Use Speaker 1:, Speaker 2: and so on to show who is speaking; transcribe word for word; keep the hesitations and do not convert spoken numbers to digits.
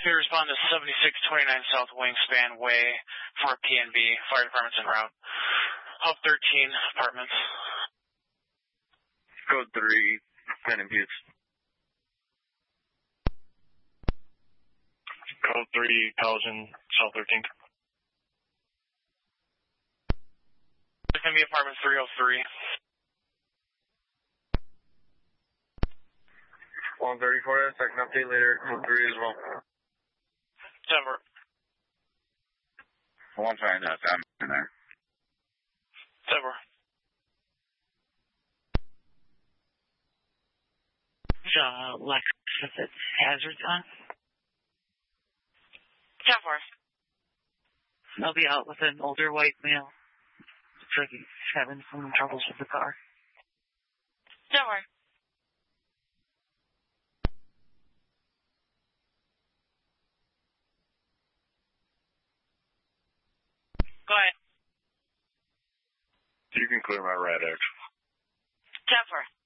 Speaker 1: Can you respond to seventy-six twenty-nine South Wingspan Way for P and B, fire department's en route. Hub thirteen, apartments.
Speaker 2: Code three, Pen and Buttes.
Speaker 3: Code three, Pelican, South thirteenth.
Speaker 1: It's going to be apartment three oh three.
Speaker 2: one thirty-four, second update later, code three as well.
Speaker 1: Denver.
Speaker 2: one find out, I'm in there.
Speaker 1: Denver.
Speaker 4: Uh, Lex, if it's hazards on.
Speaker 1: Denver.
Speaker 4: I'll be out with an older white male. Looks like he's having some troubles with the car.
Speaker 1: Denver. Go ahead.
Speaker 3: You can clear my red X.
Speaker 1: Denver.